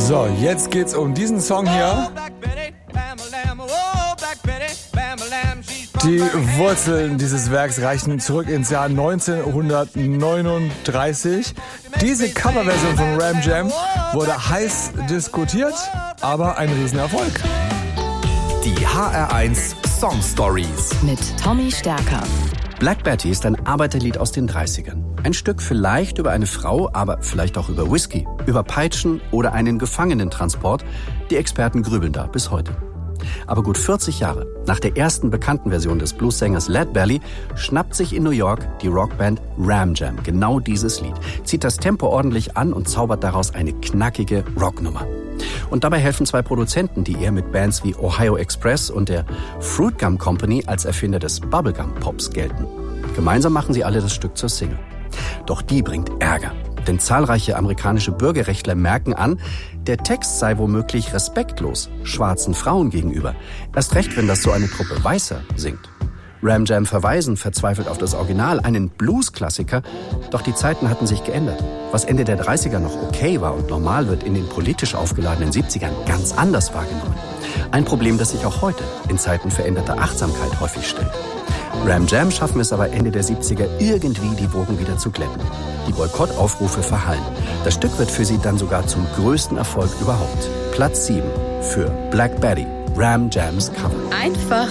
So, jetzt geht's um diesen Song hier. Die Wurzeln dieses Werks reichen zurück ins Jahr 1939. Diese Coverversion von Ram Jam wurde heiß diskutiert, aber ein Riesenerfolg. Die HR1 Song Stories mit Tommy Stärker. Black Betty ist ein Arbeiterlied aus den 30ern. Ein Stück vielleicht über eine Frau, aber vielleicht auch über Whisky, über Peitschen oder einen Gefangenentransport. Die Experten grübeln da bis heute. Aber gut 40 Jahre nach der ersten bekannten Version des Bluessängers Lead Belly schnappt sich in New York die Rockband Ram Jam genau dieses Lied, zieht das Tempo ordentlich an und zaubert daraus eine knackige Rocknummer. Und dabei helfen zwei Produzenten, die eher mit Bands wie Ohio Express und der Fruit Gum Company als Erfinder des Bubblegum-Pops gelten. Gemeinsam machen sie alle das Stück zur Single. Doch die bringt Ärger. Denn zahlreiche amerikanische Bürgerrechtler merken an, der Text sei womöglich respektlos schwarzen Frauen gegenüber. Erst recht, wenn das so eine Truppe Weißer singt. Ram Jam verweisen verzweifelt auf das Original, einen Blues-Klassiker. Doch die Zeiten hatten sich geändert. Was Ende der 30er noch okay war und normal, wird in den politisch aufgeladenen 70ern ganz anders wahrgenommen. Ein Problem, das sich auch heute in Zeiten veränderter Achtsamkeit häufig stellt. Ram Jam schaffen es aber Ende der 70er irgendwie, die Wogen wieder zu glätten. Die Boykottaufrufe verhallen. Das Stück wird für sie dann sogar zum größten Erfolg überhaupt. Platz 7 für Black Betty, Ram Jams Cover. Einfach